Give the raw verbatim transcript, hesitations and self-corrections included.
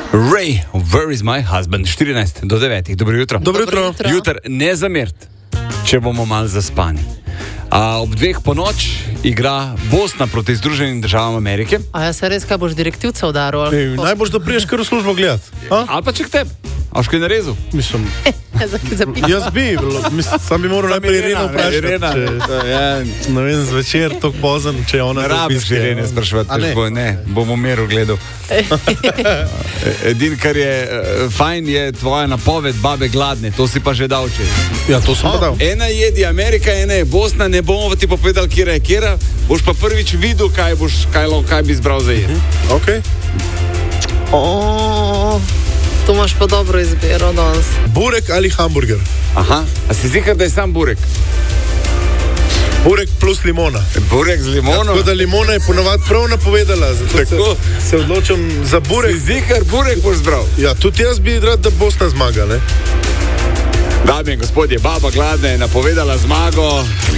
Ray, where is my husband? štirinajst do devetih. Dobro jutro. Dobro jutro. Jutr ne zamert, če bomo malo zaspani. A ob dveh po noč igra Bosna proti Združenim državam Amerike. A ja se res, kaj boš direktivca udaril? Ej, najbolj, da priješ kar v službo gledat. A? Ali pa če k tebi. A škaj narezal? Mislim, jaz bi, mislim, sam bi moral najprej Irena vprašati. Ne vem, zvečer, tok pozen, če je ona Ne rabiš Irene spraševati, ne? Boj, ne, bom v miru gledal. Edin, kar je uh, fajn, je tvoja napoved babe gladne, to si pa že dal čez. Ja, to sem pa dal. Ena jedi Amerika, ena je Bosna, ne bomo ti povedali, kjera je kjera, boš pa prvič videl, kaj, boš, kaj, kaj bi zbral za jedi. Ok. Oh, to imaš pa dobro izbiro danes. Burek ali hamburger? Aha, a si zihar, da je sam burek? Burek plus limona. Burek z limono? Tako da limona je ponovadi prav napovedala, zato se, se odločam za burek. Si zihar, burek boš zbral? Ja, tudi jaz bi rad, da Bosna zmaga, ne? Dame in gospodje, baba gladna je napovedala zmago.